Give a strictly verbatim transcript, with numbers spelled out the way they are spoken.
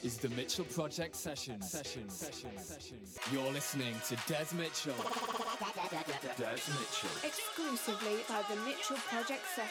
is the Mitchell Project Sessions. Sessions. Sessions. Sessions. You're listening to Des Mitchell. Des Mitchell. Exclusively by the Mitchell Project Sessions.